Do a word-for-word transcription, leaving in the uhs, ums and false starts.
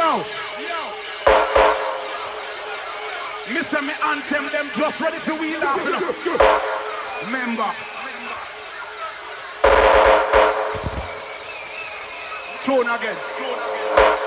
Yo. Me say me anthem them just ready for we laughing. Remember. Tune again. Tune again.